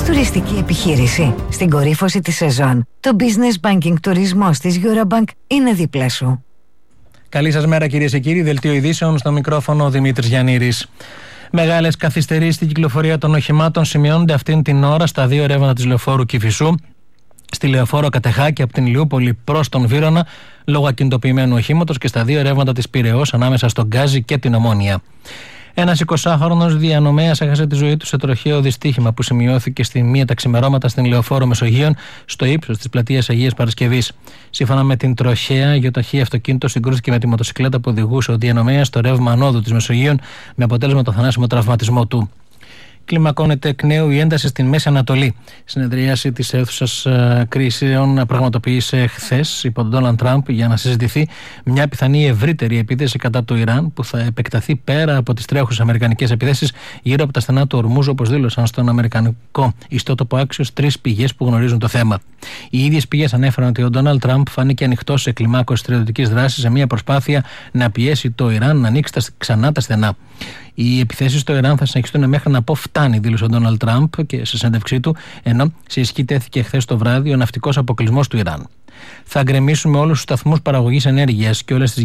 τουριστική επιχείρηση. Στην κορύφωση της σεζόν, το business banking τουρισμός της Eurobank είναι δίπλα σου. Καλή σας μέρα κυρίες και κύριοι, δελτίο ειδήσεων, στο μικρόφωνο ο Δημήτρης Γιαννήρης. Μεγάλες καθυστερήσεις στην κυκλοφορία των οχημάτων σημειώνονται αυτήν την ώρα στα δύο ρεύματα της λεωφόρου Κηφισού, στη λεωφόρο Κατεχάκη από την Ηλιούπολη προς τον Βύρωνα, λόγω ακινητοποιημένου οχήματος, και στα δύο ρεύματα της Πειραιώς ανάμεσα στον Γκάζι και την Ομόνια. Ένας 20χρονος διανομέας έχασε τη ζωή του σε τροχαίο δυστύχημα που σημειώθηκε στη 1 τα ξημερώματα στην λεωφόρο Μεσογείων, στο ύψος της πλατείας Αγίας Παρασκευής. Σύμφωνα με την τροχαία, γεωταχή αυτοκίνητο συγκρούστηκε με τη μοτοσυκλέτα που οδηγούσε ο διανομέας στο ρεύμα ανόδου της Μεσογείων, με αποτέλεσμα το θανάσιμο τραυματισμό του. Κλιμακώνεται εκ νέου η ένταση στην Μέση Ανατολή. Συνεδρίαση της αίθουσας κρίσεων πραγματοποίησε χθες υπό τον Ντόναλντ Τραμπ για να συζητηθεί μια πιθανή ευρύτερη επίθεση κατά του Ιράν που θα επεκταθεί πέρα από τις τρέχουσες αμερικανικές επιθέσεις γύρω από τα στενά του Ορμούζ, όπως δήλωσαν στον αμερικανικό ιστότοπο Axios 3 πηγές που γνωρίζουν το θέμα. Οι ίδιες πηγές ανέφεραν ότι ο Ντόναλντ Τραμπ φάνηκε ανοιχτός σε κλιμάκωση στρατιωτικής δράσης σε μια προσπάθεια να πιέσει το Ιράν να ανοίξει ξανά τα στενά. Οι επιθέσεις στο Ιράν θα συνεχιστούν μέχρι να πω φτάνει, δήλωσε ο Ντόναλντ Τραμπ και σε συνέντευξή του, ενώ σε ισχύ τέθηκε χθες το βράδυ ο ναυτικός αποκλεισμός του Ιράν. Θα γκρεμίσουμε όλους τους σταθμούς παραγωγής ενέργειας και όλες τις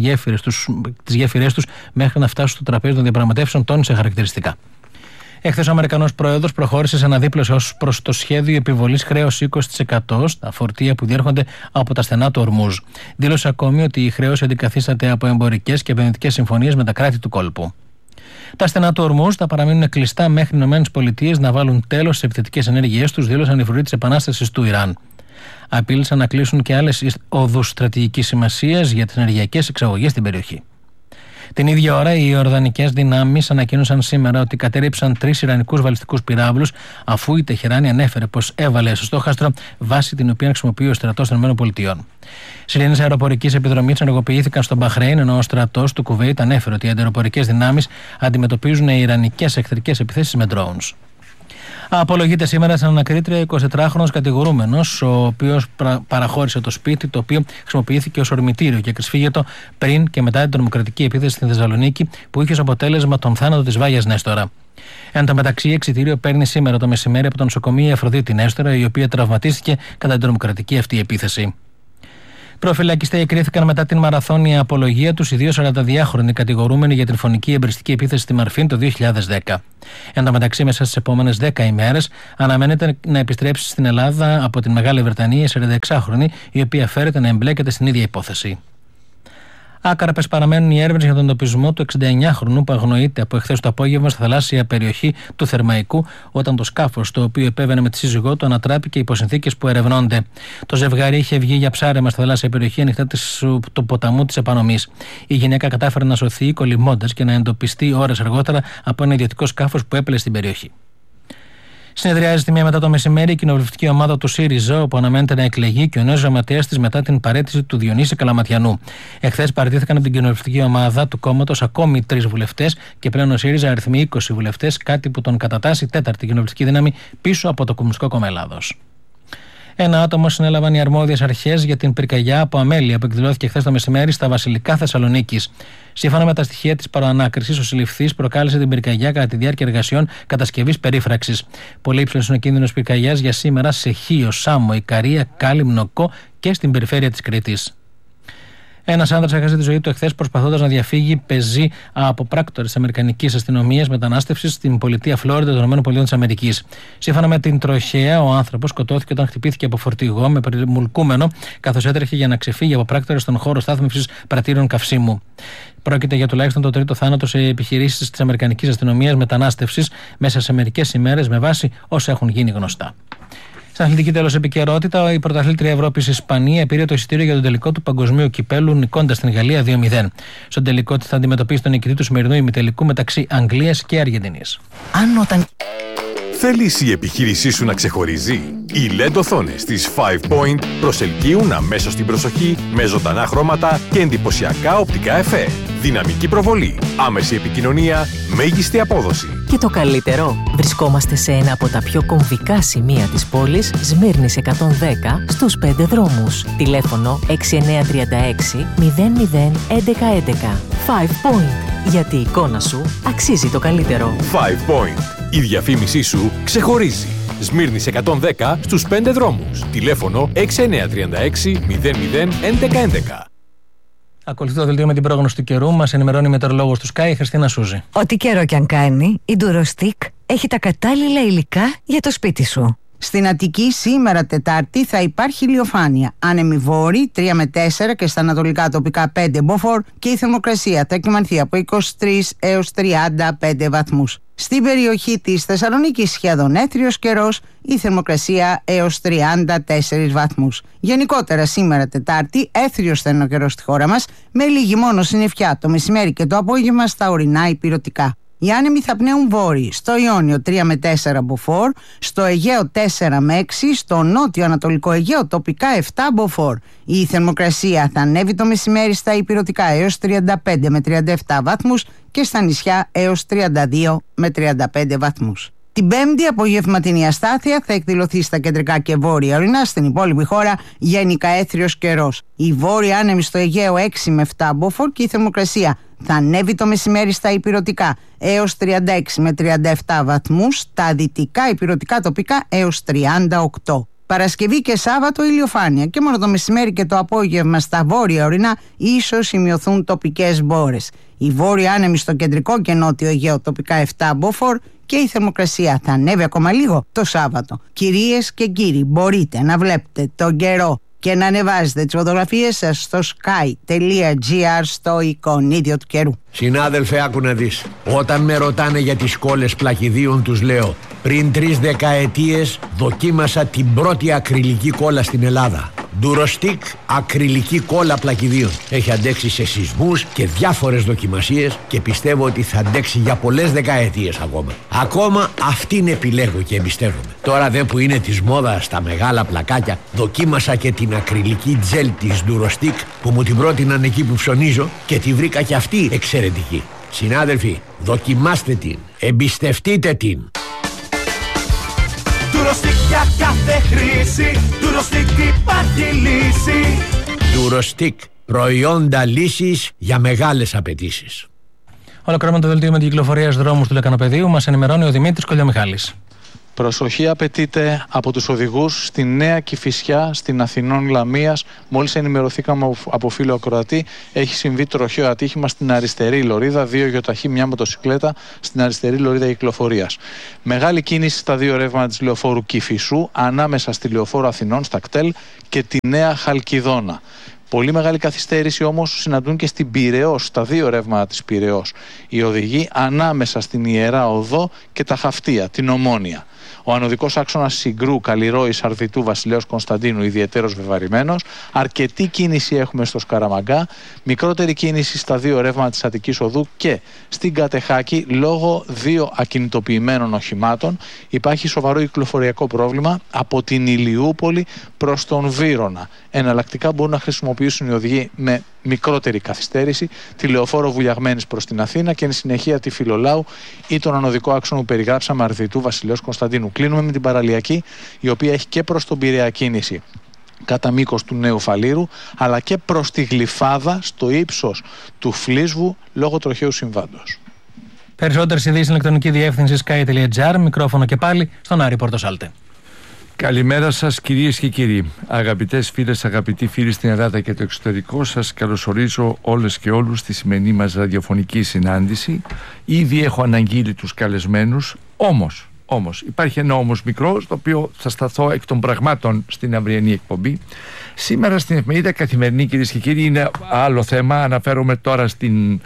γέφυρες τους μέχρι να φτάσουν στο τραπέζι των διαπραγματεύσεων, τόνισε χαρακτηριστικά. Εχθές ο Αμερικανός πρόεδρος προχώρησε σε αναδίπλωση ως προς το σχέδιο επιβολής χρέους 20% στα φορτία που διέρχονται από τα στενά του Ορμούζ. Δήλωσε ακόμη ότι η χρέωση αντικαθίσταται από εμπορικές και επενδυτικές συμφωνίες με τα κράτη του κόλπου. Τα στενά του Ορμούζ θα παραμείνουν κλειστά μέχρι οι ΗΠΑ να βάλουν τέλος στις επιθετικές ενέργειές τους, δήλωσαν οι φρουροί της επανάστασης του Ιράν. Απείλησαν να κλείσουν και άλλες οδούς στρατηγικής σημασίας για τις ενεργειακές εξαγωγές στην περιοχή. Την ίδια ώρα, οι Ιορδανικές δυνάμεις ανακοίνωσαν σήμερα ότι κατέρριψαν 3 Ιρανικούς βαλιστικούς πυράβλους, αφού η Τεχεράνη ανέφερε πως έβαλε στο στόχαστρο βάση την οποία χρησιμοποιεί ο στρατός των ΗΠΑ. Σιρήνες αεροπορικής επιδρομής ενεργοποιήθηκαν στο Μπαχρέιν, ενώ ο στρατός του Κουβέιτ ανέφερε ότι οι αντιαεροπορικές δυνάμεις αντιμετωπίζουν ιρανικές εχθρικές επιθέσεις με drones. Απολογείται σήμερα στην ανακρίτρια 24χρονος κατηγορούμενος, ο οποίος παραχώρησε το σπίτι, το οποίο χρησιμοποιήθηκε ως ορμητήριο και κρυσφύγετο πριν και μετά την τρομοκρατική επίθεση στην Θεσσαλονίκη, που είχε ως αποτέλεσμα τον θάνατο της Βάγιας Νέστορα. Εν τω μεταξύ, εξιτήριο παίρνει σήμερα το μεσημέρι από το νοσοκομείο η Αφροδίτη Νέστορα, η οποία τραυματίστηκε κατά την τρομοκρατική αυτή επίθεση. Προφυλακιστές εκρίθηκαν μετά την μαραθώνια απολογία τους οι 2 42χρονοι κατηγορούμενοι για την φωνική εμπριστική επίθεση στη Μαρφίν το 2010. Εν τω μεταξύ, μέσα στις επόμενες 10 ημέρες αναμένεται να επιστρέψει στην Ελλάδα από την Μεγάλη Βρετανία η 46χρονη, η οποία φέρεται να εμπλέκεται στην ίδια υπόθεση. Άκαρπες παραμένουν οι έρευνες για τον εντοπισμό του 69χρονου που αγνοείται από εχθές το απόγευμα στη θαλάσσια περιοχή του Θερμαϊκού, όταν το σκάφος το οποίο επέβαινε με τη σύζυγό του ανατράπηκε υπό συνθήκες που ερευνώνται. Το ζευγάρι είχε βγει για ψάρεμα στη θαλάσσια περιοχή ανοιχτά του ποταμού της Επανομής. Η γυναίκα κατάφερε να σωθεί κολυμμώντας και να εντοπιστεί ώρες αργότερα από ένα ιδιωτικό σκάφος που έπλεε στην περιοχή. Συνεδριάζει τη μία μετά το μεσημέρι η κοινοβουλευτική ομάδα του ΣΥΡΙΖΑ, όπου αναμένεται να εκλεγεί και ο νέος γραμματέας της μετά την παραίτηση του Διονύση Καλαματιανού. Εχθές παραιτήθηκαν από την κοινοβουλευτική ομάδα του κόμματος ακόμη 3 βουλευτές και πλέον ο ΣΥΡΙΖΑ αριθμεί 20 βουλευτές, κάτι που τον κατατάσσει 4η κοινοβουλευτική δύναμη πίσω από το Κομμουνιστικό Κόμμα Ελλάδος. Ένα άτομο συνέλαβαν οι αρμόδιες αρχές για την πυρκαγιά από αμέλεια που εκδηλώθηκε χθες το μεσημέρι στα Βασιλικά Θεσσαλονίκης. Σύμφωνα με τα στοιχεία της παροανάκρισης, ο συλληφθής προκάλεσε την πυρκαγιά κατά τη διάρκεια εργασιών κατασκευής περίφραξης. Πολύ υψηλός είναι ο κίνδυνος πυρκαγιάς για σήμερα σε Χίο, Σάμο, Ικαρία, Κάλυμνο, Κο και στην περιφέρεια της Κρήτης. Ένας άνδρας έχασε τη ζωή του εχθές προσπαθώντας να διαφύγει πεζή από πράκτορες της Αμερικανικής αστυνομίας μετανάστευσης στην πολιτεία Φλόριντα των ΗΠΑ. Σύμφωνα με την τροχαία, ο άνθρωπος σκοτώθηκε όταν χτυπήθηκε από φορτηγό με περιμουλκούμενο, καθώς έτρεχε για να ξεφύγει από πράκτορες στον χώρο στάθμευσης πρατήρων καυσίμου. Πρόκειται για τουλάχιστον το 3ο θάνατο σε επιχειρήσεις της Αμερικανικής αστυνομίας μετανάστευσης μέσα σε μερικές ημέρες, με βάση όσα έχουν γίνει γνωστά. Στην αθλητική τέλος επικαιρότητα, η πρωταθλήτρια Ευρώπης Ισπανία πήρε το εισιτήριο για τον τελικό του παγκοσμίου κυπέλου, νικώντας την Γαλλία 2-0. Στον τελικό θα αντιμετωπίσει τον νικητή του σημερινού ημιτελικού μεταξύ Αγγλίας και Αργεντινής. Θέλεις η επιχείρησή σου να ξεχωρίζει? Οι LED οθόνες της 5 Point προσελκύουν αμέσως την προσοχή με ζωντανά χρώματα και εντυπωσιακά οπτικά εφέ. Δυναμική προβολή, άμεση επικοινωνία, μέγιστη απόδοση. Και το καλύτερο, βρισκόμαστε σε ένα από τα πιο κομβικά σημεία της πόλης, Σμύρνης 110, στους 5 δρόμους. Τηλέφωνο 6936 00 1111. 5 Point. Γιατί η εικόνα σου αξίζει το καλύτερο. 5 Point. Η διαφήμισή σου ξεχωρίζει. Σμύρνης 110 στους 5 δρόμους. Τηλέφωνο 6936 00 1111. Ακολουθεί το δελτίο με την πρόγνωση του καιρού. Μας ενημερώνει η μετεωρολόγος του Sky, η Χριστίνα Σούζη. Ό,τι καιρό κι αν κάνει, η Durostick έχει τα κατάλληλα υλικά για το σπίτι σου. Στην Αττική σήμερα Τετάρτη θα υπάρχει ηλιοφάνεια. Άνεμοι βόρειοι 3 με 4 και στα ανατολικά τοπικά 5 μποφόρ και η θερμοκρασία θα κυμανθεί από 23 έως 35 βαθμούς. Στην περιοχή της Θεσσαλονίκης σχεδόν έθριος καιρός, η θερμοκρασία έως 34 βαθμούς. Γενικότερα σήμερα Τετάρτη έθριος θα είναι ο καιρός στη χώρα μας, με λίγη μόνο συννεφιά το μεσημέρι και το απόγευμα στα ορεινά ηπειρωτικά. Οι άνεμοι θα πνέουν βόρειοι, στο Ιόνιο 3 με 4 μποφόρ, στο Αιγαίο 4 με 6, στο νότιο ανατολικό Αιγαίο τοπικά 7 μποφόρ. Η θερμοκρασία θα ανέβει το μεσημέρι στα ηπειρωτικά έως 35 με 37 βαθμούς και στα νησιά έως 32 με 35 βαθμούς. Την Πέμπτη απογευματινή αστάθεια θα εκδηλωθεί στα κεντρικά και βόρεια ορεινά, στην υπόλοιπη χώρα γενικά έθριος καιρός. Η βόρεια άνεμη στο Αιγαίο 6 με 7 μποφόρ και η θερμοκρασία θα ανέβει το μεσημέρι στα ηπειρωτικά έως 36 με 37 βαθμούς, στα δυτικά ηπειρωτικά τοπικά έως 38. Παρασκευή και Σάββατο ηλιοφάνεια και μόνο το μεσημέρι και το απόγευμα στα βόρεια ορεινά ίσως σημειωθούν τοπικές μπόρες. Η βόρεια άνεμη στο κεντρικό και νότιο Αιγαίο τοπικά 7 μποφόρ και η θερμοκρασία θα ανέβει ακόμα λίγο το Σάββατο. Κυρίες και κύριοι, μπορείτε να βλέπετε τον καιρό και να ανεβάζετε τις φωτογραφίες σας στο sky.gr στο εικονίδιο του καιρού. Συνάδελφε, άκου να δεις. Όταν με ρωτάνε για τις κόλλες πλακιδίων, τους λέω: πριν 3 δεκαετίες δοκίμασα την πρώτη ακριλική κόλλα στην Ελλάδα. Durostick ακριλική κόλλα πλακιδίων. Έχει αντέξει σε σεισμούς και διάφορες δοκιμασίες και πιστεύω ότι θα αντέξει για πολλές δεκαετίες ακόμα. Ακόμα αυτήν επιλέγω και εμπιστεύομαι. Τώρα δε που είναι της μόδας τα μεγάλα πλακάκια, δοκίμασα και την ακριλική τζέλ της Durostick που μου την πρότειναν εκεί που ψωνίζω και τη βρήκα και αυτή εξαιρετική. Συνάδελφοι, δοκιμάστε την, εμπιστευτείτε την. Durostick για κάθε χρήση, Durostick υπάρχει λύση. Durostick, προϊόντα λύσης για μεγάλες απαιτήσεις. Ολοκληρώνουμε το δελτίο με την κυκλοφορία στους δρόμους του Λεκανοπεδίου. Μας ενημερώνει ο Δημήτρης Κολιομιχάλης. Προσοχή απαιτείται από τους οδηγούς στη Νέα Κηφισιά, στην Αθηνών Λαμίας. Μόλις ενημερωθήκαμε από φίλο ακροατή, έχει συμβεί τροχαίο ατύχημα στην αριστερή λωρίδα. 2 γιοταχή, μια μοτοσικλέτα στην αριστερή λωρίδα κυκλοφορίας. Μεγάλη κίνηση στα 2 ρεύματα της λεωφόρου Κηφισού, ανάμεσα στη λεωφόρο Αθηνών, στα κτέλ, και τη Νέα Χαλκιδόνα. Πολύ μεγάλη καθυστέρηση όμως συναντούν και στην Πειραιώς, στα 2 ρεύματα της Πειραιώς. Οι οδηγοί ανάμεσα στην Ιερά Οδό και τα Χαυτία, την Ομόνια. Ο ανωδικός άξονας Συγκρού, Καλλιρόης, Αρδιτού, Βασιλέως Κωνσταντίνου ιδιαιτέρως βεβαρημένος. Αρκετή κίνηση έχουμε στο Σκαραμαγκά. Μικρότερη κίνηση στα 2 ρεύματα της Αττικής Οδού και στην Κατεχάκη λόγω 2 ακινητοποιημένων οχημάτων. Υπάρχει σοβαρό κυκλοφοριακό πρόβλημα από την Ηλιούπολη προς τον Βύρωνα. Εναλλακτικά μπορούν να χρησιμοποιήσουν οι οδηγοί με μικρότερη καθυστέρηση τη λεωφόρο Βουλιαγμένης προς την Αθήνα και εν συνεχεία τη Φιλολάου ή τον ανωδικό άξονα που περιγράψαμε Αρδιτού, Βασιλέως Κωνσταντίνου. Κλείνουμε με την παραλιακή, η οποία έχει και προς τον Πειραιά κίνηση κατά μήκος του Νέου Φαλήρου, αλλά και προς τη Γλυφάδα στο ύψος του Φλίσβου λόγω τροχαίου συμβάντος. Περισσότερες ειδήσεις στην ηλεκτρονική διεύθυνση sky.gr. Μικρόφωνο και πάλι στον Άρη Πορτοσάλτε. Καλημέρα σας κυρίες και κύριοι. Αγαπητές φίλες, αγαπητοί φίλοι στην Ελλάδα και το εξωτερικό, σας καλωσορίζω όλες και όλους στη σημερινή μας ραδιοφωνική συνάντηση. Ήδη έχω αναγγείλει τους καλεσμένους, όμως υπάρχει ένα όμως μικρό, στο οποίο θα σταθώ εκ των πραγμάτων στην αυριανή εκπομπή. Σήμερα στην εφημερίδα Καθημερινή, κυρίες και κύριοι, είναι άλλο θέμα. Αναφέρομαι τώρα στην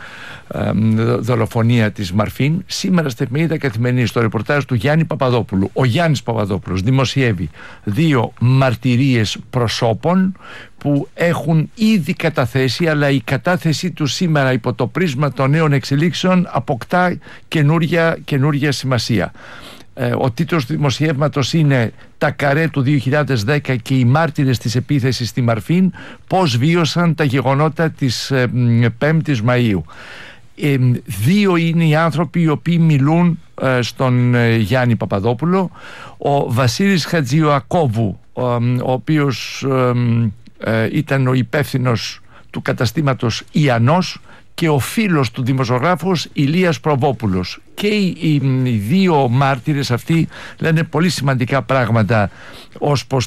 δολοφονία της Μαρφίν. Σήμερα στην εφημερίδα Καθημερινή, στο ρεπορτάζ του Γιάννη Παπαδόπουλου, ο Γιάννης Παπαδόπουλος δημοσιεύει 2 μαρτυρίες προσώπων που έχουν ήδη καταθέσει, αλλά η κατάθεσή του σήμερα υπό το πρίσμα των νέων εξελίξεων αποκτά καινούρια σημασία. Ο τίτλος του δημοσιεύματος είναι «Τα καρέ του 2010 και οι μάρτυρες της επίθεσης στη Μαρφίν, πώς βίωσαν τα γεγονότα της 5ης Μαΐου». 2 είναι οι άνθρωποι οι οποίοι μιλούν στον Γιάννη Παπαδόπουλο. Ο Βασίλης Χατζιωακόβου, ο οποίος ήταν ο υπεύθυνος του καταστήματος Ιαννός, και ο φίλος του δημοσιογράφος Ηλίας Προβόπουλος. Και οι δύο μάρτυρες αυτοί λένε πολύ σημαντικά πράγματα ως προς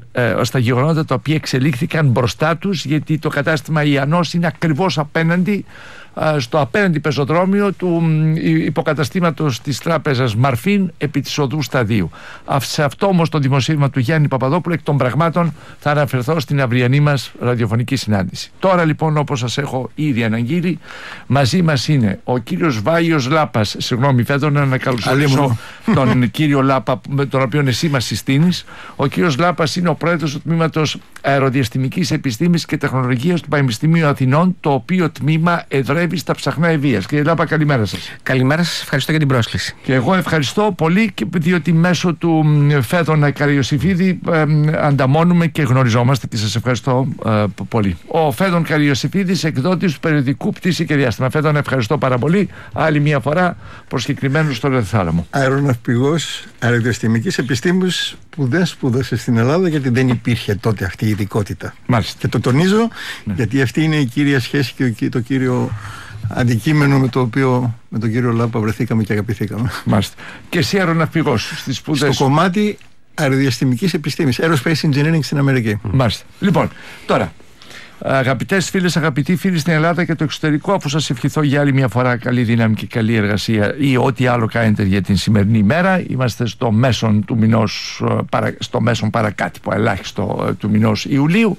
τα γεγονότα τα οποία εξελίχθηκαν μπροστά τους, γιατί το κατάστημα Ιαννός είναι ακριβώς απέναντι, στο απέναντι πεζοδρόμιο του υποκαταστήματος της τράπεζας Μαρφίν επί της οδού Σταδίου. Σε αυτό όμως το δημοσίευμα του Γιάννη Παπαδόπουλου εκ των πραγμάτων θα αναφερθώ στην αυριανή μας ραδιοφωνική συνάντηση. Τώρα λοιπόν, όπως σας έχω ήδη αναγγείλει, μαζί μας είναι ο κύριος Βάιος Λάπας. Συγγνώμη Φέδωνα, να καλωσορίσω τον κύριο Λάπα, με τον οποίο εσύ μας συστήνεις. Ο κύριος Λάπας είναι ο πρόεδρος του τμήματος Αεροδιαστημικής Επιστήμης και Τεχνολογίας του Πανεπιστημίου Αθηνών, το οποίο τμήμα εδρεύει στα Ψαχνά Ευβοίας. Κύριε Λάπα, καλημέρα σας. Καλημέρα σας, ευχαριστώ για την πρόσκληση. Και εγώ ευχαριστώ πολύ, διότι μέσω του Φέδωνα Καριοσηφίδη ανταμώνουμε και γνωριζόμαστε, και σας ευχαριστώ πολύ. Ο Φέδων Καριοσηφίδης, εκδότης του περιοδικού Πτήση και Διάστημα. Φέδωνα, ευχαριστώ πάρα πολύ. Άλλη μια φορά προσκεκριμένος στο Ρεθάλαμο. Αεροναυπηγός αεροδιαστημικής επιστήμης που δεν σπούδασε στην Ελλάδα, γιατί δεν υπήρχε τότε αυτή η ειδικότητα. Μάλιστα. Και το τονίζω, γιατί αυτή είναι η κύρια σχέση και το κύριο αντικείμενο με το οποίο με τον κύριο Λάπα βρεθήκαμε και αγαπηθήκαμε. Μάλιστα. Και εσύ αεροναυπηγός στις σπουδές. Στο κομμάτι αεροδιαστημικής επιστήμης, Aerospace Engineering στην Αμερική. Μάλιστα. Λοιπόν, τώρα, αγαπητές φίλες, αγαπητοί φίλοι στην Ελλάδα και το εξωτερικό, αφού σας ευχηθώ για άλλη μια φορά καλή δύναμη και καλή εργασία ή ό,τι άλλο κάνετε για την σημερινή ημέρα, είμαστε στο μέσον του μηνός, στο μέσον παρακάτυπο ελάχιστο του μηνός Ιουλίου,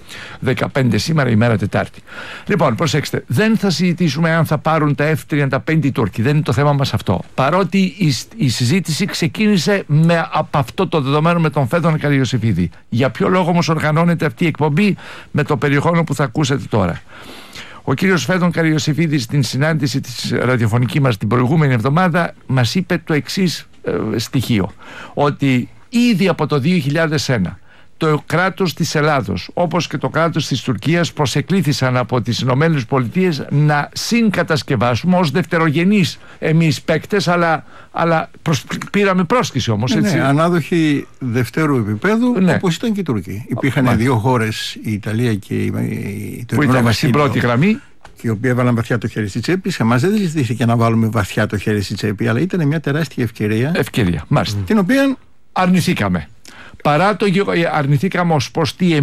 15 σήμερα, ημέρα Τετάρτη. Λοιπόν, προσέξτε, δεν θα συζητήσουμε αν θα πάρουν τα F-35 οι Τούρκοι, δεν είναι το θέμα μας αυτό. Παρότι η συζήτηση ξεκίνησε από αυτό το δεδομένο με τον Φέδωνα Καριοσηφίδη. Για ποιο λόγο όμως οργανώνεται αυτή η εκπομπή με το περιεχόμενο που θα ακούσετε τώρα? Ο κύριος Φέδων Καριοσηφίδης στην συνάντηση της ραδιοφωνική μας την προηγούμενη εβδομάδα μας είπε το εξής στοιχείο, ότι ήδη από το 2001 το κράτος της Ελλάδος όπως και το κράτος της Τουρκίας προσεκλήθησαν από τις Ηνωμένες Πολιτείες να συγκατασκευάσουμε ως δευτερογενείς εμείς παίκτες, αλλά πήραμε πρόσκληση όμως, έτσι. Ναι, ανάδοχοι δευτέρου επίπεδου, ναι, όπως ήταν και οι Τούρκοι. Υπήρχαν δύο χώρες, η Ιταλία και το Ηνωμένο Βασίλειο, στην πρώτη γραμμή, και οι οποίοι έβαλαν βαθιά το χέρι στη τσέπη. Σε εμάς δεν ζητήθηκε να βάλουμε βαθιά το χέρι στη τσέπη, αλλά ήταν μια τεράστια ευκαιρία. Μάλιστα. Την οποία αρνηθήκαμε. Παρά το αρνηθήκαμε ως προς τι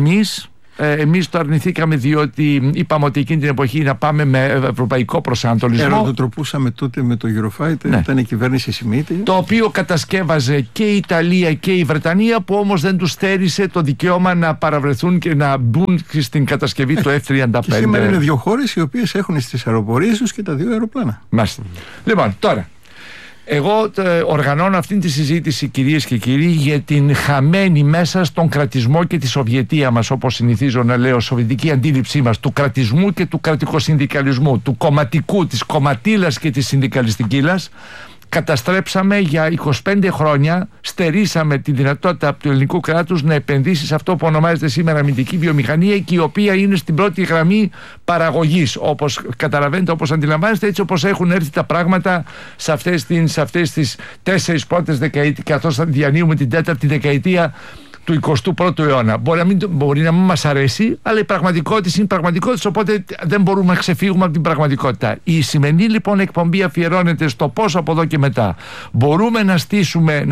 εμείς το αρνηθήκαμε διότι είπαμε ότι εκείνη την εποχή να πάμε με ευρωπαϊκό προσανατολισμό. Αεροτροπούσαμε τότε με το Eurofighter, ναι, ήταν η κυβέρνηση Σιμίτη. Το οποίο κατασκεύαζε και η Ιταλία και η Βρετανία, που όμως δεν τους στέρισε το δικαίωμα να παραβρεθούν και να μπουν στην κατασκευή του F-35. Και σήμερα είναι δύο χώρες οι οποίες έχουν στις αεροπορίες τους και τα δύο αεροπλάνα. Μάλιστα. Λοιπόν, τώρα, εγώ οργανώνω αυτήν τη συζήτηση, κυρίες και κύριοι, για την χαμένη μέσα στον κρατισμό και τη Σοβιετία μας, όπως συνηθίζω να λέω, σοβιετική αντίληψή μας του κρατισμού και του κρατικοσυνδικαλισμού, του κομματικού, της κομματίλας και της συνδικαλιστικήλας. Καταστρέψαμε για 25 χρόνια, στερήσαμε τη δυνατότητα του ελληνικού κράτους να επενδύσει σε αυτό που ονομάζεται σήμερα αμυντική βιομηχανία και η οποία είναι στην πρώτη γραμμή παραγωγής, όπως καταλαβαίνετε, όπως αντιλαμβάνεστε, έτσι όπως έχουν έρθει τα πράγματα σε αυτές τις 4 πρώτες δεκαετίες, καθώς θα διανύουμε την 4η δεκαετία του 21ου αιώνα. Μπορεί να μην μας αρέσει, αλλά η πραγματικότητα είναι πραγματικότητα, οπότε δεν μπορούμε να ξεφύγουμε από την πραγματικότητα. Η σημερινή λοιπόν εκπομπή αφιερώνεται στο πώς από εδώ και μετά μπορούμε να στήσουμε,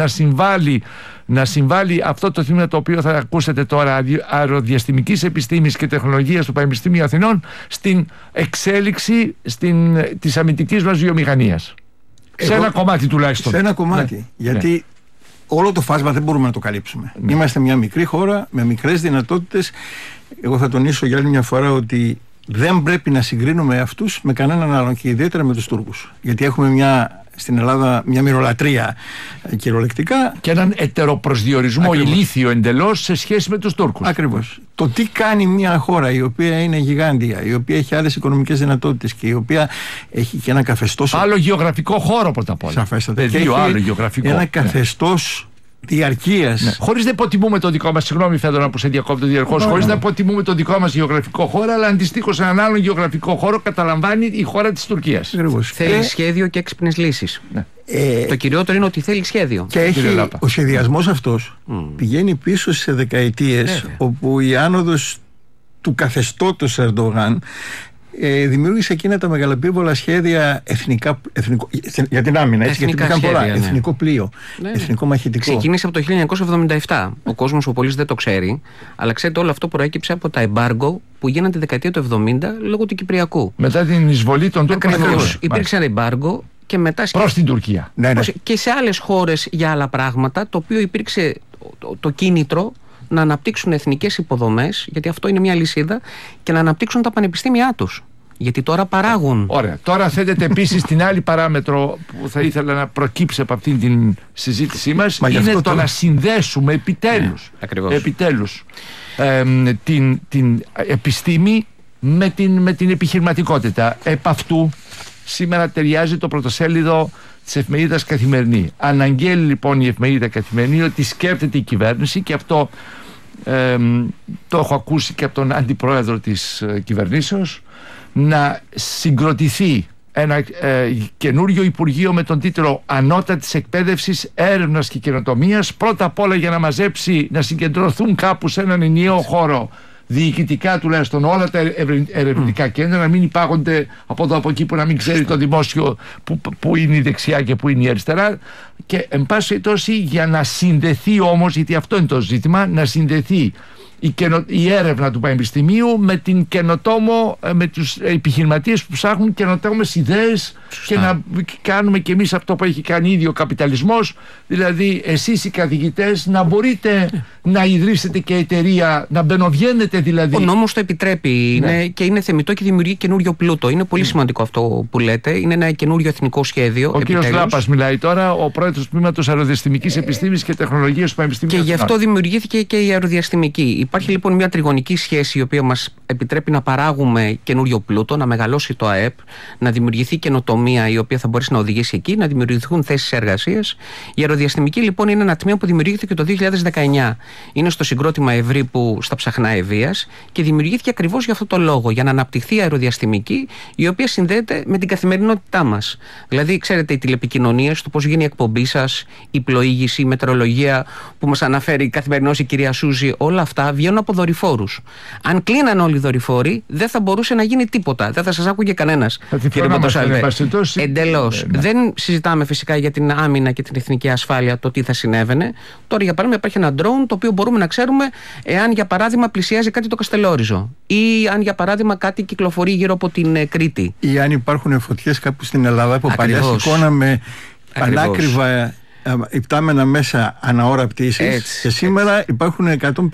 να συμβάλλει αυτό το τμήμα το οποίο θα ακούσετε τώρα, αεροδιαστημικής επιστήμης και τεχνολογίας του Πανεπιστημίου Αθηνών, στην εξέλιξη της αμυντικής μας βιομηχανίας. Σε ένα κομμάτι τουλάχιστον. Σε ένα κομμάτι. Ναι. Γιατί όλο το φάσμα δεν μπορούμε να το καλύψουμε. Ναι. Είμαστε μια μικρή χώρα με μικρές δυνατότητες. Εγώ θα τονίσω για άλλη μια φορά ότι δεν πρέπει να συγκρίνουμε αυτούς με κανέναν άλλον και ιδιαίτερα με τους Τούρκους. Γιατί έχουμε στην Ελλάδα μια μυρολατρεία κυριολεκτικά. Και έναν ετεροπροσδιορισμό ηλίθιο εντελώς σε σχέση με τους Τούρκους. Ακριβώς. Το τι κάνει μια χώρα η οποία είναι γιγάντια, η οποία έχει άλλες οικονομικές δυνατότητες και η οποία έχει και ένα καθεστώς. Άλλο γεωγραφικό χώρο πρώτα απ' όλα. Σαφέστατα. Άλλο γεωγραφικό. Ένα καθεστώς διαρκείας. Ναι. Χωρίς να υποτιμούμε το δικό μας, συγγνώμη Φέδωνα που σε διακόπτω διαρκώς, χωρίς να υποτιμούμε το δικό μας γεωγραφικό χώρο, αλλά αντιστοίχως έναν άλλον γεωγραφικό χώρο καταλαμβάνει η χώρα της Τουρκίας. Θέλει σχέδιο και έξυπνες λύσεις. Ναι. Το κυριότερο είναι ότι θέλει σχέδιο. Και ο σχεδιασμός αυτός πηγαίνει πίσω σε δεκαετίες όπου η άνοδος του καθεστώτος Ερντογάν δημιούργησε εκείνα τα μεγαλοπίβολα σχέδια για την άμυνα. Έτσι, γιατί υπήρχαν πολλά. Ναι. Εθνικό πλοίο, εθνικό μαχητικό. Ξεκίνησε από το 1977. Ο κόσμος, ο πολίτης δεν το ξέρει, αλλά ξέρετε, όλο αυτό προέκυψε από τα εμπάργκο που γίνανε τη δεκαετία του 70 λόγω του Κυπριακού. Μετά την εισβολή των Τούρκων. Ακριβώς. Υπήρξαν εμπάργκο και μετά. Προς την Τουρκία. Ναι. Και σε άλλες χώρες για άλλα πράγματα, το οποίο υπήρξε το κίνητρο να αναπτύξουν εθνικές υποδομές, γιατί αυτό είναι μια λυσίδα, και να αναπτύξουν τα πανεπιστήμια τους. Γιατί τώρα παράγουν. Ωραία. Τώρα θέτεται επίσης την άλλη παράμετρο που θα ήθελα να προκύψει από αυτήν την συζήτησή μας. Είναι το να συνδέσουμε επιτέλους την επιστήμη με την επιχειρηματικότητα. Επ' αυτού σήμερα ταιριάζει το πρωτοσέλιδο της εφημερίδας Καθημερινή. Αναγγέλει λοιπόν η εφημερίδα Καθημερινή ότι σκέφτεται η κυβέρνηση, και αυτό το έχω ακούσει και από τον αντιπρόεδρο της κυβερνήσεως, να συγκροτηθεί ένα καινούριο Υπουργείο με τον τίτλο Ανώτατης Εκπαίδευσης, Έρευνας και Καινοτομίας, πρώτα απ' όλα για να μαζέψει, να συγκεντρωθούν κάπου σε έναν ενιαίο χώρο, διοικητικά τουλάχιστον, όλα τα ερευνητικά κέντρα, να μην υπάγονται από εδώ από εκεί, που να μην ξέρει το δημόσιο που είναι η δεξιά και που είναι η αριστερά. Και εν πάση περιπτώσει, για να συνδεθεί όμως, γιατί αυτό είναι το ζήτημα, να συνδεθεί η έρευνα του Πανεπιστημίου με την καινοτόμο, με τους επιχειρηματίες που ψάχνουν καινοτόμες ιδέες. Σωστά. Και να κάνουμε και εμείς αυτό που έχει κάνει ήδη ο καπιταλισμός, δηλαδή εσείς οι καθηγητές να μπορείτε να ιδρύσετε και εταιρεία, να μπαινοβγαίνετε δηλαδή. Ο νόμος το επιτρέπει, Ναι. και είναι θεμιτό και δημιουργεί καινούριο πλούτο. Είναι πολύ σημαντικό αυτό που λέτε. Είναι ένα καινούριο εθνικό σχέδιο. Ο κύριος Λάπας μιλάει τώρα, ο πρόεδρος του Τμήματος Αεροδιαστημικής Επιστήμης και Τεχνολογίας του Πανεπιστημίου. Και γι' αυτό δημιουργήθηκε και η αεροδιαστημική. Υπάρχει λοιπόν μια τριγωνική σχέση, η οποία μας επιτρέπει να παράγουμε καινούριο πλούτο, να μεγαλώσει το ΑΕΠ, να δημιουργηθεί καινοτομία η οποία θα μπορέσει να οδηγήσει εκεί, να δημιουργηθούν θέσεις εργασίας. Η αεροδιαστημική λοιπόν είναι ένα τμήμα που δημιουργήθηκε το 2019. Είναι στο συγκρότημα Ευρύπου στα Ψαχνά Ευβοίας και δημιουργήθηκε ακριβώς για αυτό το λόγο, για να αναπτυχθεί η αεροδιαστημική, η οποία συνδέεται με την καθημερινότητά μας. Δηλαδή, ξέρετε, οι τηλεπικοινωνίες, το πώς γίνει η εκπομπή σας, η πλοήγηση, η μετεωρολογία που μας αναφέρει καθημερινώς η κυρία Σούζη, όλα αυτά βγαίνουν από δορυφόρους. Αν κλείναν όλοι οι δορυφόροι, δεν θα μπορούσε να γίνει τίποτα. Δεν θα σας άκουγε κανένας. Εντελώς. Δεν συζητάμε φυσικά για την άμυνα και την εθνική ασφάλεια, το τι θα συνέβαινε. Τώρα, για παράδειγμα, υπάρχει ένα drone το οποίο μπορούμε να ξέρουμε εάν, για παράδειγμα, πλησιάζει κάτι το Καστελόριζο, ή αν, για παράδειγμα, κάτι κυκλοφορεί γύρω από την Κρήτη. Ή αν υπάρχουν φωτιές κάπου στην Ελλάδα, που παλιά σηκώναμε πανάκριβα υπτάμενα μέσα αναώρα πτήσης, και σήμερα υπάρχουν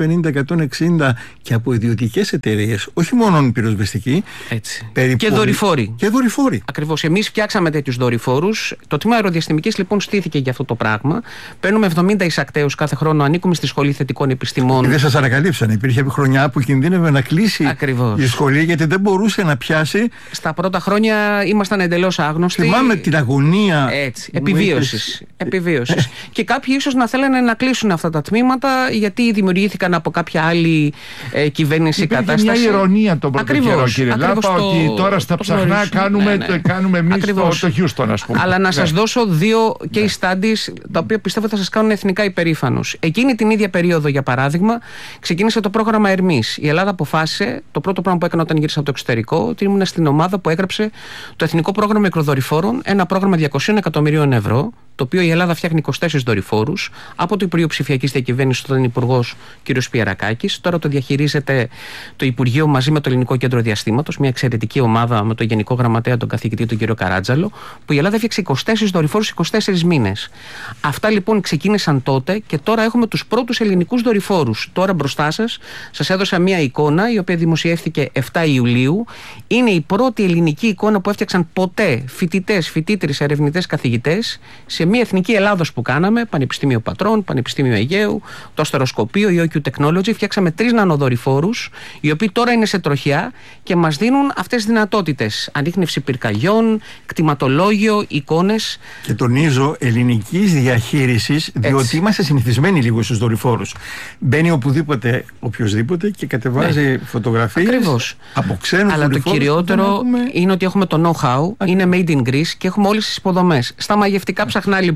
150-160 και από ιδιωτικές εταιρείες, όχι μόνο πυροσβεστικοί, και δορυφόροι. Ακριβώς. Εμείς φτιάξαμε τέτοιους δορυφόρους. Το τμήμα αεροδιαστημικής λοιπόν στήθηκε για αυτό το πράγμα. Παίρνουμε 70 εισακτέους κάθε χρόνο, ανήκουμε στη Σχολή Θετικών Επιστημών. Δεν σας ανακαλύψαν. Υπήρχε χρονιά που κινδύνευε να κλείσει η σχολή, γιατί δεν μπορούσε να πιάσει. Στα πρώτα χρόνια ήμασταν εντελώς άγνωστοι. Θυμάμαι την αγωνία επιβίωσης. Και κάποιοι ίσως να θέλανε να κλείσουν αυτά τα τμήματα, γιατί δημιουργήθηκαν από κάποια άλλη κυβέρνηση κατάσταση. Υπήρχε μια ηρωνία τον πρώτο καιρό, κύριε Λάπα, ότι τώρα στα Ψαχνά κάνουμε εμείς το Χιούστον, ας πούμε. Αλλά να σας δώσω δύο case studies, τα οποία πιστεύω θα σας κάνουν εθνικά υπερήφανους. Εκείνη την ίδια περίοδο, για παράδειγμα, ξεκίνησε το πρόγραμμα Ερμής. Η Ελλάδα αποφάσισε, το πρώτο πράγμα που έκανα όταν γύρισα από το εξωτερικό, ότι ήμουν στην ομάδα που έγραψε το Εθνικό Πρόγραμμα Μικροδορυφόρων, ένα πρόγραμμα 200 εκατομμυρίων ευρώ, το οποίο η Ελλάδα φτιάχνει 24 δορυφόρους από το Υπουργείο Ψηφιακής Διακυβέρνησης, όταν υπουργός κ. Πιερακάκης. Τώρα το διαχειρίζεται το Υπουργείο μαζί με το Ελληνικό Κέντρο Διαστήματος, μια εξαιρετική ομάδα με τον Γενικό Γραμματέα, τον καθηγητή τον κ. Καράτζαλο, που η Ελλάδα έφτιαξε 24 δορυφόρους 24 μήνες. Αυτά λοιπόν ξεκίνησαν τότε, και τώρα έχουμε τους πρώτους ελληνικούς δορυφόρους. Τώρα μπροστά σας έδωσα μια εικόνα, η οποία δημοσιεύθηκε 7 Ιουλίου. Είναι η πρώτη ελληνική εικόνα που έφτιαξαν ποτέ φοιτητές, φοιτήτρες, ερευνητές, καθηγητές σε μια εθνική Ελλάδος που κάναμε, Πανεπιστήμιο Πατρών, Πανεπιστήμιο Αιγαίου, το Αστεροσκοπείο, η OQ Technology. Φτιάξαμε 3 νανοδορυφόρους, οι οποίοι τώρα είναι σε τροχιά και μας δίνουν αυτές τις δυνατότητες. Ανίχνευση πυρκαγιών, κτηματολόγιο, εικόνες. Και τονίζω ελληνικής διαχείρισης, διότι είμαστε συνηθισμένοι λίγο στους δορυφόρους. Μπαίνει οπουδήποτε, οποιοσδήποτε, και κατεβάζει φωτογραφίες. Ακριβώς. Από ξένους αλλά δορυφόρους. Το κυριότερο είναι ότι έχουμε το know-how, είναι made in Greece και έχουμε όλες τις υποδομές. Στα μαγευτικά Ψαχνά λοιπόν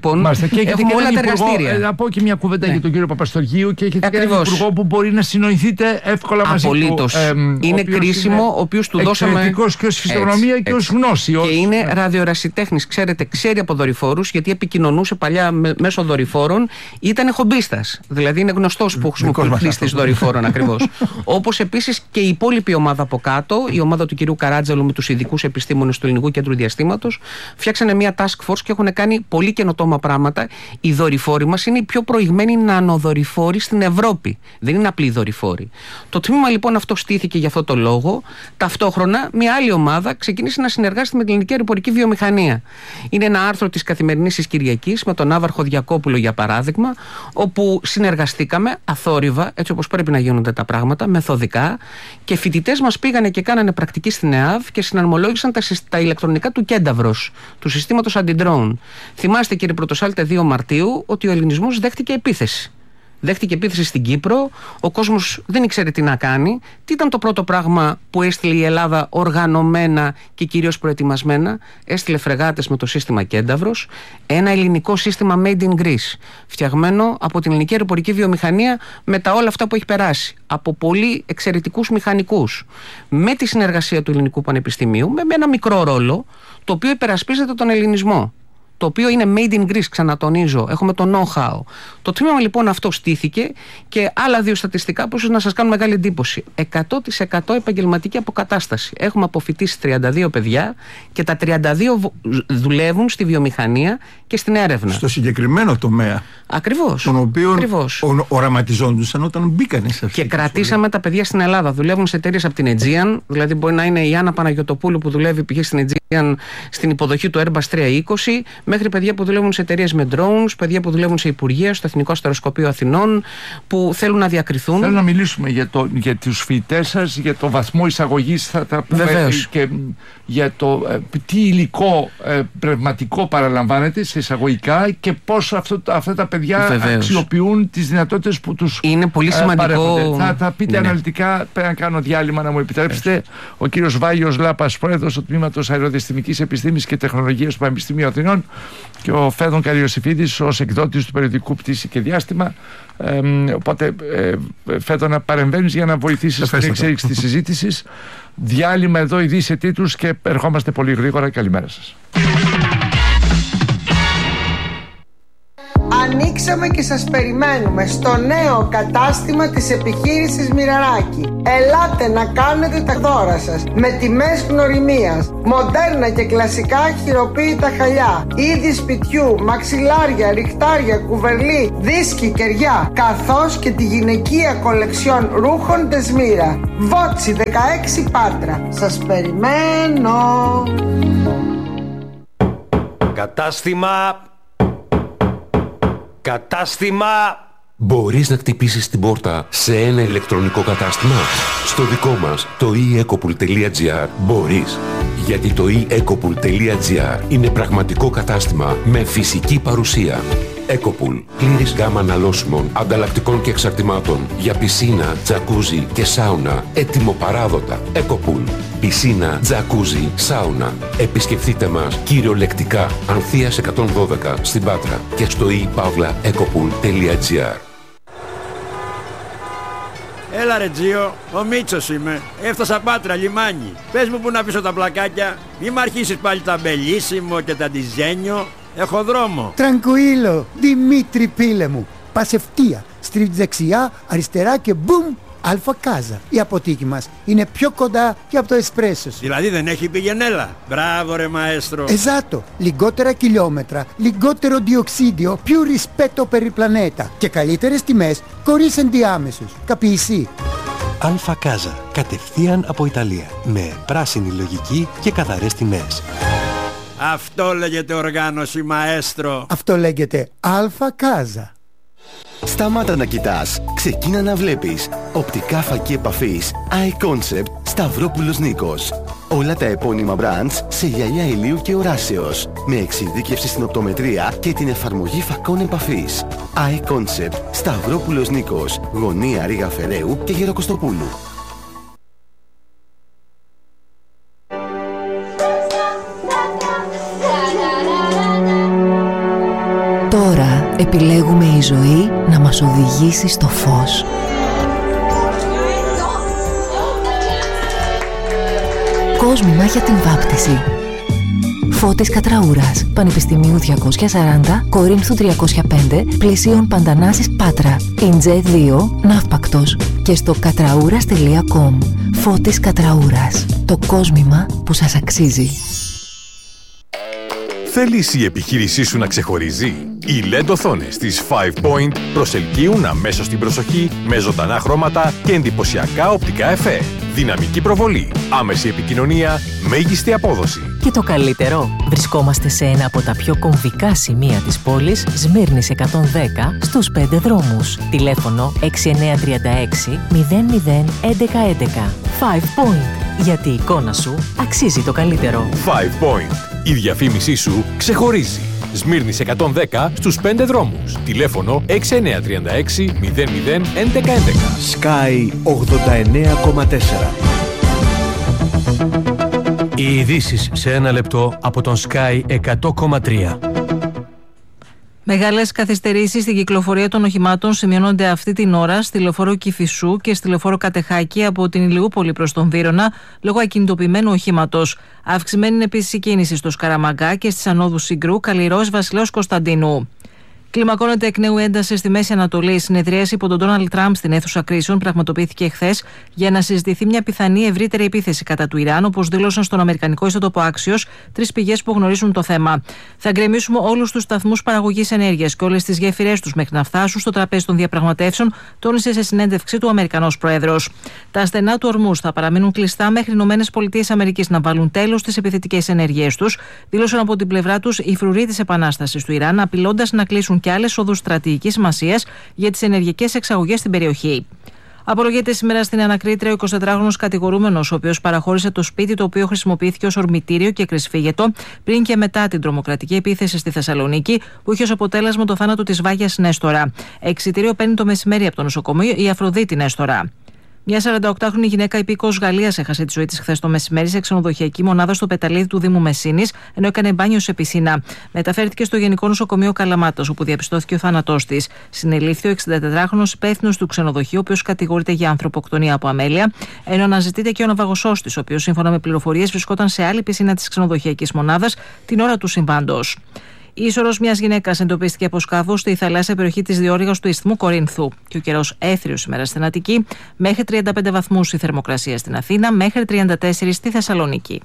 Έχουμε όλα τα εργαστήρια. Να πω και μια κουβέντα για τον κύριο Παπαστοργίου και έχετε έναν υπουργό που μπορεί να συνοηθείτε εύκολα μαζί του. Απολύτως. Είναι κρίσιμο, ο οποίος του δώσαμε. Εξαιρετικός και ως φυσιογνωμία και ως γνώση. Και είναι ραδιοερασιτέχνης. Ξέρετε, ξέρει από δορυφόρους, γιατί επικοινωνούσε παλιά μέσω δορυφόρων. Ήταν χομπίστας. Δηλαδή είναι γνωστός που χρησιμοποιεί χρήστης δορυφόρων ακριβώς. Όπως επίσης και η υπόλοιπη ομάδα από κάτω, η ομάδα του κυρίου Καράτζαλου με τους ειδικούς επιστήμονες του Ελληνικού Κέντρου Διαστήματος, φτιάξανε μια task force και έχουν κάνει πολύ καινοτόμα πράγματα. Οι δορυφόροι μας είναι οι πιο προηγμένοι νανοδορυφόροι στην Ευρώπη. Δεν είναι απλοί δορυφόροι. Το τμήμα λοιπόν αυτό στήθηκε για αυτό το λόγο. Ταυτόχρονα, μια άλλη ομάδα ξεκίνησε να συνεργάζεται με την ελληνική αεροπορική βιομηχανία. Είναι ένα άρθρο της Καθημερινής της Κυριακής με τον Ναύαρχο Διακόπουλο, για παράδειγμα, όπου συνεργαστήκαμε αθόρυβα, έτσι όπως πρέπει να γίνονται τα πράγματα, μεθοδικά, και φοιτητές μας πήγανε και κάνανε πρακτική στην ΕΑΒ και συναρμολόγησαν τα ηλεκτρονικά του Κένταβρος, του συστήματος αντι-drone. Θυμάστε, κύριε Πρωτοσάλτε, 2 Μαρτίου, ότι ο ελληνισμός δέχτηκε επίθεση. Δέχτηκε επίθεση στην Κύπρο, ο κόσμος δεν ήξερε τι να κάνει. Τι ήταν το πρώτο πράγμα που έστειλε η Ελλάδα οργανωμένα και κυρίως προετοιμασμένα? Έστειλε φρεγάτες με το σύστημα Κένταβρος, ένα ελληνικό σύστημα Made in Greece, φτιαγμένο από την ελληνική αεροπορική βιομηχανία με τα όλα αυτά που έχει περάσει, από πολύ εξαιρετικούς μηχανικούς, με τη συνεργασία του Ελληνικού Πανεπιστημίου, με ένα μικρό ρόλο, το οποίο υπερασπίζεται τον ελληνισμό. Το οποίο είναι made in Greece, ξανατονίζω. Έχουμε το know-how. Το τμήμα λοιπόν αυτό στήθηκε, και άλλα 2 στατιστικά που ίσως να σας κάνουν μεγάλη εντύπωση. 100% επαγγελματική αποκατάσταση. Έχουμε αποφοιτήσει 32 παιδιά και τα 32 δουλεύουν στη βιομηχανία και στην έρευνα. Στο συγκεκριμένο τομέα. Ακριβώς. Τον οποίο οραματιζόντουσαν όταν μπήκανε σε αυτή. Και κρατήσαμε τα παιδιά στην Ελλάδα. Δουλεύουν σε εταιρείες από την Aegean. Δηλαδή, μπορεί να είναι η Άννα Παναγιωτοπούλου που δουλεύει π.χ. στην Aegean στην υποδοχή του Airbus 320, μέχρι παιδιά που δουλεύουν σε εταιρείες με drones, παιδιά που δουλεύουν σε υπουργεία, στο Εθνικό Αστεροσκοπείο Αθηνών, που θέλουν να διακριθούν. Θέλω να μιλήσουμε για τους φοιτητές σας, για το βαθμό εισαγωγής, θα τα πούμε. Βεβαίως. Και για το τι υλικό πνευματικό παραλαμβάνεται σε εισαγωγικά και πώς αυτά τα παιδιά αξιοποιούν τις δυνατότητες που τους είναι πολύ σημαντικό. Θα τα πείτε αναλυτικά. Πρέπει να κάνω διάλειμμα, να μου επιτρέψετε. Ο κύριος Βάγιος Λάπας, πρόεδρος του Τμήματος Αεροδιαστημικής Επιστήμης και Τεχνολογίας του Πανεπιστημίου Αθηνών, και ο Φέδων Καριοσιφίδης ως εκδότης του περιοδικού Πτήση και Διάστημα. Οπότε, Φέδων, να παρεμβαίνεις για να βοηθήσεις στην εξέλιξη της συζήτησης. Διάλειμμα εδώ, ειδήσεις τίτλους, και ερχόμαστε πολύ γρήγορα. Καλημέρα σας. Ανοίξαμε και σας περιμένουμε στο νέο κατάστημα της επιχείρησης Μοιραράκη. Ελάτε να κάνετε τα δώρα σας με τιμές γνωριμίας, μοντέρνα και κλασικά χειροποίητα χαλιά, είδη σπιτιού, μαξιλάρια, ριχτάρια, κουβερλί, δίσκοι, κεριά, καθώς και τη γυναικεία κολεξιόν ρούχων Δεσμύρα. Βότσι 16 Πάτρα. Σας περιμένω. Κατάστημα. Μπορείς να χτυπήσεις την πόρτα σε ένα ηλεκτρονικό κατάστημα? Στο δικό μας, το eEcopool.gr, μπορείς. Γιατί το eEcopool.gr είναι πραγματικό κατάστημα με φυσική παρουσία. Ecopool. Πλήρης γάμα αναλώσιμων, ανταλλακτικών και εξαρτημάτων για πισίνα, τζακούζι και σάουνα. Έτοιμο παράδοτα. Ecopool. Πισίνα, τζακούζι, σάουνα. Επισκεφτείτε μας κυριολεκτικά Ανθείας 112 στην Πάτρα και στο ePavlaEcopool.gr. Έλα ρε Τζίο, ο Μίτσος είμαι. Έφτασα Πάτρα, λιμάνι. Πες μου που να πίσω τα πλακάκια. Μη μ' αρχίσεις πάλι τα μπελίσιμο και τα ντιζένιο. Έχω δρόμο. Τρανκουίλο, Δημήτρη πίλε μου. Πας ευθεία, στρίβεις δεξιά, αριστερά και μπουμ, Αλφα Κάζα. Η αποθήκη μας είναι πιο κοντά και από το εσπρέσο. Δηλαδή δεν έχει πηγενέλα. Μπράβο ρε μαέστρο. Εζάτο, λιγότερα χιλιόμετρα, λιγότερο διοξίδιο, più rispetto per il pianeta και καλύτερες τιμές χωρίς ενδιάμεσους. Καπιεισί. Αλφα Κάζα, κατευθείαν από Ιταλία, με πράσινη λογική και καθαρές τιμές. Αυτό λέγεται οργάνωση μαέστρο. Αυτό λέγεται Αλφα Κάζα. Σταμάτα να κοιτάς, ξεκίνα να βλέπεις. Οπτικά φακή επαφής iConcept Σταυρόπουλος Νίκος. Όλα τα επώνυμα brands σε γυαλιά ηλίου και οράσεως, με εξειδίκευση στην οπτομετρία και την εφαρμογή φακών επαφής. iConcept Σταυρόπουλος Νίκος, γωνία Ρήγα Φεραίου και Γεροκοστοπούλου. Τώρα η ζωή να μας οδηγήσει στο φως. Κόσμημα για την βάπτιση. Φώτης Κατραούρας, Πανεπιστημίου 240, Κορίνθου 305, Πλησίων Παντανάσης Πάτρα, Ιντζέ 2, Ναύπακτος και στο κατραούρας.com. Φώτης Κατραούρας, το κόσμημα που σας αξίζει. Θέλεις η επιχείρησή σου να ξεχωρίζει? Οι LED οθόνες της 5 Point προσελκύουν αμέσως την προσοχή με ζωντανά χρώματα και εντυπωσιακά οπτικά εφέ. Δυναμική προβολή, άμεση επικοινωνία, μέγιστη απόδοση. Και το καλύτερο, βρισκόμαστε σε ένα από τα πιο κομβικά σημεία της πόλης, Σμύρνης 110, στους 5 δρόμους. Τηλέφωνο 6936 00 1111. 5 Point, γιατί η εικόνα σου αξίζει το καλύτερο. 5 Point, η διαφήμισή σου ξεχωρίζει. Σμύρνης 110 στους 5 δρόμους. Τηλέφωνο 6936 00 1111. Sky 89,4. Οι ειδήσεις σε ένα λεπτό από τον Sky 100,3. Μεγάλες καθυστερήσεις στην κυκλοφορία των οχημάτων σημειώνονται αυτή την ώρα στη λεωφόρο Κηφισού και στη λεωφόρο Κατεχάκη από την Ηλιούπολη προς τον Βύρωνα λόγω ακινητοποιημένου οχήματος. Αυξημένη είναι επίσης η κίνηση στο Σκαραμαγκά και στις ανόδους Συγκρού, Καλλιρός, Βασιλέως Κωνσταντίνου. Κλιμακώνεται εκ νέου ένταση στη Μέση Ανατολή. Η συνεδρίαση υπό τον Ντόναλντ Τραμπ στην αίθουσα κρίσεων πραγματοποιήθηκε χθες για να συζητηθεί μια πιθανή ευρύτερη επίθεση κατά του Ιράν, όπως δήλωσαν στον Αμερικανικό ιστότοπο Axios 3 πηγές που γνωρίζουν το θέμα. Θα γκρεμίσουμε όλους τους σταθμούς παραγωγής ενέργειας και όλες τις γέφυρές τους μέχρι να φτάσουν στο τραπέζι των διαπραγματεύσεων, τόνισε σε συνέντευξη του Αμερικανός Πρόεδρος. Τα στενά του ορμούς θα παραμείνουν κλειστά μέχρι οι ΗΠΑ να βάλουν τέλος στις επιθετικές ενέργειές τους, δήλωσαν από την πλευρά τους οι φρουροί της επανάστασης του Ιράν, απειλώντας να κλείσουν και άλλες οδούς στρατηγικής σημασίας για τις ενεργειακές εξαγωγές στην περιοχή. Απολογείται σήμερα στην ανακρίτρια ο 24χρονος κατηγορούμενος, ο οποίος παραχώρησε το σπίτι το οποίο χρησιμοποιήθηκε ως ορμητήριο και κρυσφύγετο πριν και μετά την τρομοκρατική επίθεση στη Θεσσαλονίκη, που είχε ως αποτέλεσμα το θάνατο της Βάγιας Νέστορα. Εξιτήριο παίρνει το μεσημέρι από το νοσοκομείο η Αφροδίτη Νέστορα. Μια 48χρονη γυναίκα υπήκοος Γαλλίας έχασε τη ζωή της χθες το μεσημέρι σε ξενοδοχειακή μονάδα στο Πεταλίδι του Δήμου Μεσσήνης, ενώ έκανε μπάνιο σε πισίνα. Μεταφέρθηκε στο Γενικό Νοσοκομείο Καλαμάτας, όπου διαπιστώθηκε ο θάνατός της. Συνελήφθη ο 64χρονος υπεύθυνος του ξενοδοχείου, ο οποίος κατηγορείται για ανθρωποκτονία από αμέλεια, ενώ αναζητείται και ο ναυαγοσός της, ο οποίος σύμφωνα με πληροφορίες βρισκόταν σε άλλη πισίνα της ξενοδοχειακής μονάδας την ώρα του συμβάντος. Η ίσορρος μιας γυναίκας εντοπίστηκε από σκάφος στη θαλάσσια περιοχή της διόρυγας του Ισθμού Κορίνθου. Και ο καιρός έθριος σήμερα στην Αττική, μέχρι 35 βαθμούς η θερμοκρασία στην Αθήνα, μέχρι 34 στη Θεσσαλονίκη.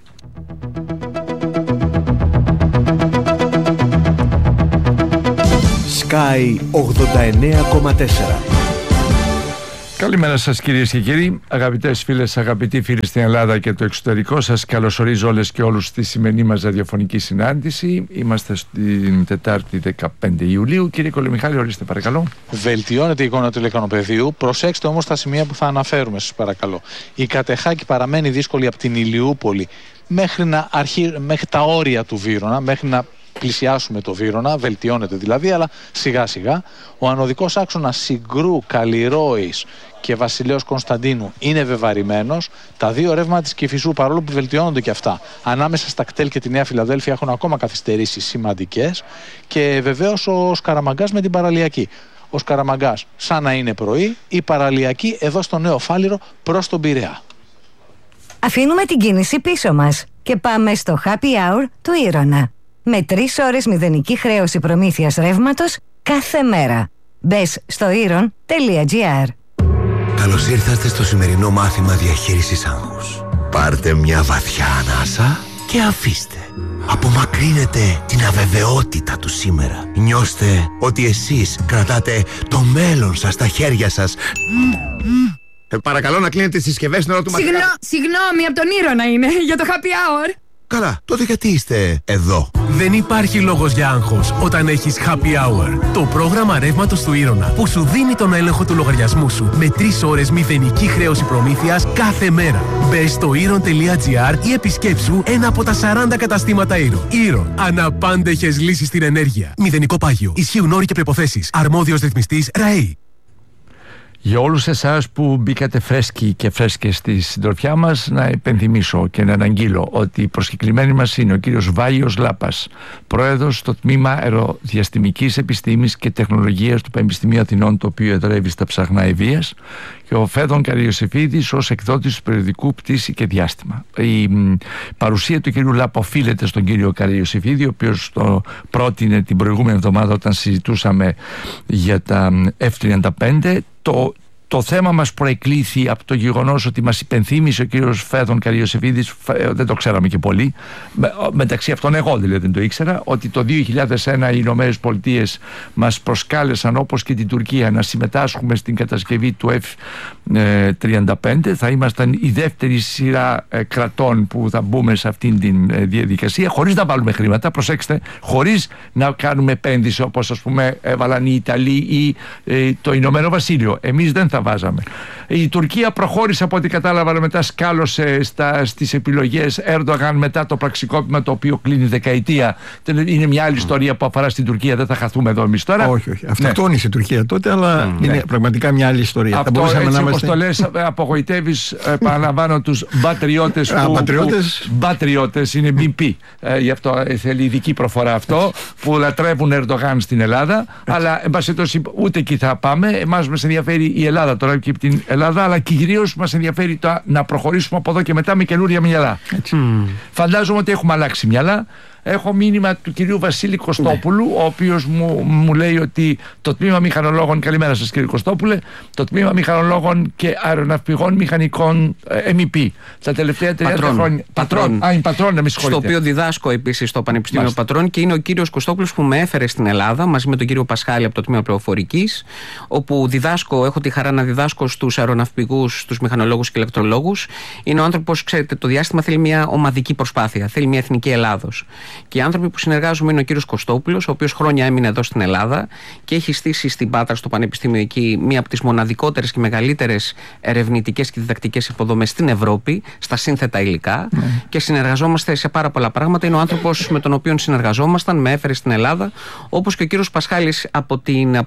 Sky 89,4. Καλημέρα σας κυρίες και κύριοι, αγαπητές φίλες, αγαπητοί φίλοι στην Ελλάδα και το εξωτερικό. Σας καλωσορίζω όλες και όλους στη σημερινή μας ραδιοφωνική συνάντηση. Είμαστε στην Τετάρτη 15 Ιουλίου. Κύριε Κολομιχάλη, ορίστε παρακαλώ. Βελτιώνεται η εικόνα του ηλεκτρονοπεδίου. Προσέξτε όμως τα σημεία που θα αναφέρουμε, σας παρακαλώ. Η Κατεχάκη παραμένει δύσκολη από την Ηλιούπολη μέχρι τα όρια του Βύρωνα, μέχρι να πλησιάσουμε το Βύρωνα, βελτιώνεται δηλαδή, αλλά σιγά σιγά. Ο ανωδικός άξονας Συγκρού, Καλλιρόης και Βασιλέως Κωνσταντίνου είναι βεβαρημένος. Τα δύο ρεύματα της Κηφισού, παρόλο που βελτιώνονται και αυτά, ανάμεσα στα κτέλ και τη Νέα Φιλαδέλφια έχουν ακόμα καθυστερήσεις σημαντικές. Και βεβαίως ο Σκαραμαγκάς με την παραλιακή. Ο Σκαραμαγκάς σαν να είναι πρωί, η παραλιακή εδώ στο Νέο Φάληρο προς τον Πειραιά. Αφήνουμε την κίνηση πίσω μας και πάμε στο Happy Hour του Ήρωνα. Με 3 ώρες μηδενική χρέωση προμήθειας ρεύματος κάθε μέρα. Μπες στο iron.gr. Καλώς ήρθατε στο σημερινό μάθημα διαχείρισης άγχους. Πάρτε μια βαθιά ανάσα και αφήστε. Απομακρύνετε την αβεβαιότητα του σήμερα. Νιώστε ότι εσείς κρατάτε το μέλλον σας στα χέρια σας. Παρακαλώ να κλείνετε τις συσκευές στην ώρα του μαθήματος. Συγγνώμη, από τον Ήρωνα είναι, για το happy hour. Καλά, τότε γιατί είστε εδώ? Δεν υπάρχει λόγος για άγχος όταν έχεις Happy Hour. Το πρόγραμμα ρεύματος του Ήρωνα που σου δίνει τον έλεγχο του λογαριασμού σου με 3 ώρες μηδενική χρέωση προμήθειας κάθε μέρα. Μπες στο iron.gr ή επισκέψου ένα από τα 40 καταστήματα Iron. Iron. Αναπάντεχες λύσεις στην ενέργεια. Μηδενικό πάγιο. Ισχύουν όροι και προϋποθέσεις. Αρμόδιος ρυθμιστής ΡΑΕΗ. Για όλους εσάς που μπήκατε φρέσκοι και φρέσκες στη συντροφιά μας, να υπενθυμίσω και να αναγγείλω ότι η προσκεκλημένη μας είναι ο κύριος Βάγιος Λάπας, πρόεδρος στο Τμήμα Αεροδιαστημικής Επιστήμης και Τεχνολογίας του Πανεπιστημίου Αθηνών, το οποίο εδρεύει στα Ψαχνά Ευβοίας, και ο Φέδων Καριοσεφίδης ως εκδότης του περιοδικού Πτήση και Διάστημα. Η παρουσία του κύριου Λάπα οφείλεται στον κύριο Καριοσεφίδη, ο οποίος το πρότεινε την προηγούμενη εβδομάδα όταν συζητούσαμε για τα F-35. Το θέμα μας προεκλήθη από το γεγονός ότι μας υπενθύμησε ο κύριος Φέδων Καριοσεφίδης, δεν το ξέραμε και πολύ, μεταξύ αυτών εγώ δηλαδή δεν το ήξερα, ότι το 2001 οι Ηνωμένες Πολιτείες μας προσκάλεσαν, όπως και την Τουρκία, να συμμετάσχουμε στην κατασκευή του F-35. Θα ήμασταν η δεύτερη σειρά κρατών που θα μπούμε σε αυτήν την διαδικασία, χωρίς να βάλουμε χρήματα, προσέξτε, χωρίς να κάνουμε επένδυση όπως ας πούμε έβαλαν οι Ιταλοί ή το Ηνωμένο Βασίλειο. Εμείς δεν θα βάζαμε. Η Τουρκία προχώρησε, από ό,τι κατάλαβα, μετά σκάλωσε στις επιλογές Έρντογαν μετά το πραξικόπημα, το οποίο κλείνει δεκαετία. Είναι μια άλλη ιστορία που αφορά στην Τουρκία, δεν θα χαθούμε εδώ εμείς τώρα. Όχι. Αυτοκτόνησε η Τουρκία τότε, αλλά είναι πραγματικά μια άλλη ιστορία. Αυτό έτσι όπως το λες, απογοητεύεις, επαναλαμβάνω, τους μπατριώτες μπατριώτες είναι BP. Γι' αυτό θέλει ειδική προφορά αυτό, που λατρεύουν Ερντογάν στην Ελλάδα. Αλλά εν πάση περιπτώσει ούτε εκεί θα πάμε. Εμάς μας ενδιαφέρει η Ελλάδα τώρα και την Ελλάδα, αλλά κυρίως μας ενδιαφέρει να προχωρήσουμε από εδώ και μετά με καινούρια μυαλά. Φαντάζομαι ότι έχουμε αλλάξει μυαλά. Έχω μήνυμα του κυρίου Βασίλη Κωστόπουλου, ο οποίος μου λέει ότι το τμήμα μηχανολόγων, καλημέρα σας κύριε Κωστόπουλε, το τμήμα μηχανολόγων και αεροναυπηγών μηχανικών MEP τα τελευταία 30 χρόνια. Πατρών, να με συγχωρείτε. Στο οποίο διδάσκω επίσης στο Πανεπιστήμιο Πατρών, και είναι ο κύριος Κωστόπουλος που με έφερε στην Ελλάδα μαζί με τον κύριο Πασχάλη από το τμήμα πληροφορικής, όπου έχω τη χαρά να διδάσκω στους αεροναυπηγούς, στους μηχανολόγους και ηλεκτρολόγους. Είναι ο άνθρωπος, ξέρετε, το διάστημα θέλει μια ομαδική προσπάθεια, θέλει μια εθνική Ελλάδος. Και οι άνθρωποι που συνεργάζομαι είναι ο κύριος Κωστόπουλος, ο οποίος χρόνια έμεινε εδώ στην Ελλάδα και έχει στήσει στην Πάτρα, στο Πανεπιστήμιο εκεί, μία από τις μοναδικότερες και μεγαλύτερες ερευνητικές και διδακτικές υποδομές στην Ευρώπη, στα σύνθετα υλικά. Και συνεργαζόμαστε σε πάρα πολλά πράγματα. Είναι ο άνθρωπος με τον οποίο συνεργαζόμασταν, με έφερε στην Ελλάδα, όπως και ο κύριος Πασχάλης από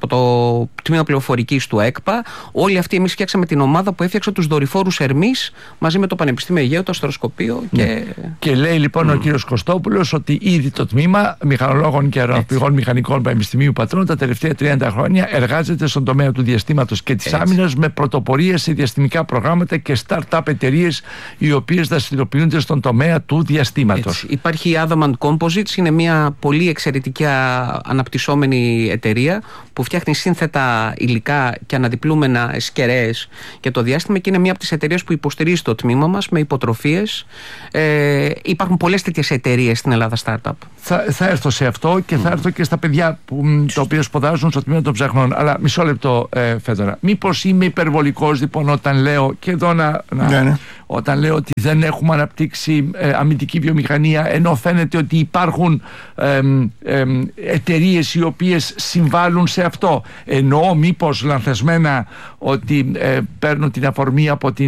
το τμήμα πληροφορικής του ΕΚΠΑ. Όλοι αυτοί εμείς φτιάξαμε την ομάδα που έφτιαξε τους δορυφόρους Ερμής μαζί με το Πανεπιστήμιο Αιγαίου, το αστροσκοπείο. Και λέει λοιπόν ο κύριος Κωστόπουλος ότι ήδη το τμήμα μηχανολόγων και αεροναυπηγών μηχανικών Πανεπιστημίου Πατρών τα τελευταία 30 χρόνια εργάζεται στον τομέα του διαστήματος και της άμυνας, με πρωτοπορία σε διαστημικά προγράμματα και start-up εταιρείες οι οποίες δραστηριοποιούνται στον τομέα του διαστήματος. Υπάρχει η Adamant Composites, είναι μια πολύ εξαιρετικά αναπτυσσόμενη εταιρεία που φτιάχνει σύνθετα υλικά και αναδιπλούμενα σκερές για το διάστημα, και είναι μια από τις εταιρείες που υποστηρίζει το τμήμα μας με υποτροφίες. Υπάρχουν πολλές τέτοιες εταιρείες στην Ελλάδα, startup. Θα έρθω σε αυτό και θα έρθω και στα παιδιά τα οποία σπουδάζουν στο τμήμα των ψαχνών. Αλλά μισό λεπτό, Φέδωνα. Μήπως είμαι υπερβολικός λοιπόν όταν λέω, και εδώ όταν λέω ότι δεν έχουμε αναπτύξει αμυντική βιομηχανία, ενώ φαίνεται ότι υπάρχουν εταιρείες οι οποίες συμβάλλουν σε αυτό. Εννοώ μήπως λανθασμένα ότι παίρνουν την αφορμή από την